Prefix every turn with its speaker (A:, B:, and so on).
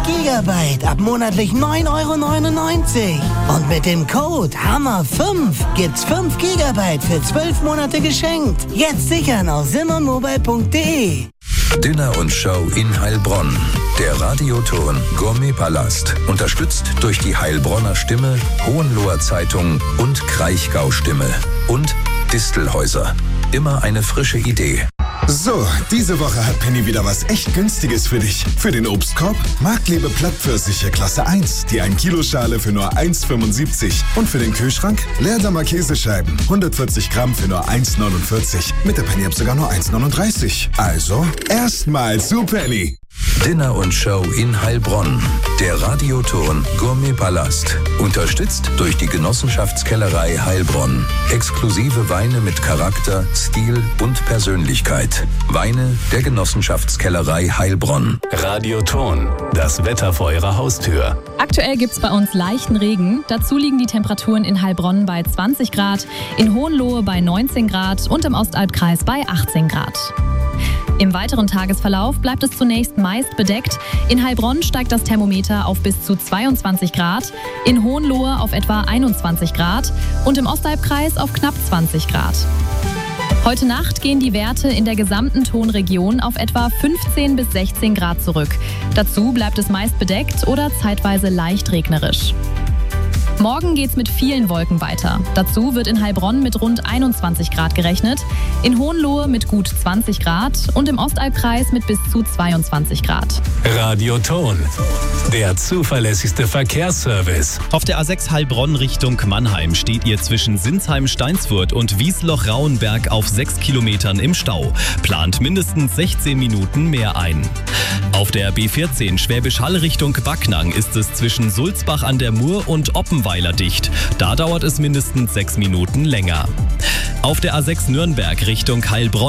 A: Gigabyte ab monatlich 9,99 €. Und mit dem Code HAMMER5 gibt's 5 Gigabyte für 12 Monate geschenkt. Jetzt sichern auf simmermobile.de.
B: Dinner und Show in Heilbronn. Der Radioton Gourmetpalast. Unterstützt durch die Heilbronner Stimme, Hohenloher Zeitung und Kraichgau Stimme. Und Distelhäuser. Immer eine frische Idee.
C: So, diese Woche hat Penny wieder was echt Günstiges für dich. Für den Obstkorb Marktlebe Plattpfirsiche Klasse 1, die 1-Kilo-Schale für nur 1,75. Und für den Kühlschrank Leerdammer Käsescheiben, 140 Gramm für nur 1,49. Mit der Penny-App sogar nur 1,39. Also, erstmal zu Penny.
B: Dinner und Show in Heilbronn. Der Radioton Gourmetpalast. Unterstützt durch die Genossenschaftskellerei Heilbronn. Exklusive Weine mit Charakter, Stil und Persönlichkeit. Weine der Genossenschaftskellerei Heilbronn.
D: Radioton. Das Wetter vor Ihrer Haustür.
E: Aktuell gibt's bei uns leichten Regen. Dazu liegen die Temperaturen in Heilbronn bei 20 Grad, in Hohenlohe bei 19 Grad und im Ostalbkreis bei 18 Grad. Im weiteren Tagesverlauf bleibt es zunächst meist bedeckt. In Heilbronn steigt das Thermometer auf bis zu 22 Grad, in Hohenlohe auf etwa 21 Grad und im Ostalbkreis auf knapp 20 Grad. Heute Nacht gehen die Werte in der gesamten Tonregion auf etwa 15 bis 16 Grad zurück. Dazu bleibt es meist bedeckt oder zeitweise leicht regnerisch. Morgen geht's mit vielen Wolken weiter. Dazu wird in Heilbronn mit rund 21 Grad gerechnet, in Hohenlohe mit gut 20 Grad und im Ostalbkreis mit bis zu 22 Grad.
D: Radioton. Der zuverlässigste Verkehrsservice.
F: Auf der A6 Heilbronn Richtung Mannheim steht ihr zwischen Sinsheim-Steinsfurt und Wiesloch-Rauenberg auf 6 Kilometern im Stau. Plant mindestens 16 Minuten mehr ein. Auf der B14 Schwäbisch Hall Richtung Backnang ist es zwischen Sulzbach an der Mur und Oppenweiler dicht. Da dauert es mindestens 6 Minuten länger. Auf der A6 Nürnberg Richtung Heilbronn